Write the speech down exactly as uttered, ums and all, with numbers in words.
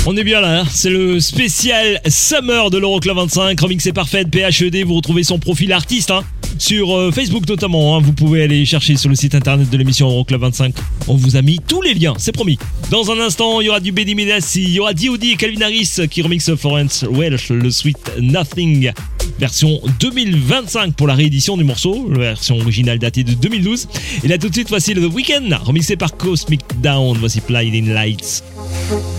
On est bien là, hein, c'est le spécial Summer de l'Euroclub vingt-cinq, remixé par Fed, P H E D, vous retrouvez son profil artiste hein, sur euh, Facebook notamment, hein, vous pouvez aller chercher sur le site internet de l'émission Euroclub vingt-cinq, on vous a mis tous les liens, c'est promis. Dans un instant, il y aura du Benny Benassi, il y aura D O D et Calvin Harris qui remixe Florence Welch, le Sweet Nothing, version deux mille vingt-cinq pour la réédition du morceau, la version originale datée de deux mille douze. Et là tout de suite, voici le The Weeknd, remixé par Cosmic Down, voici Blinding Lights.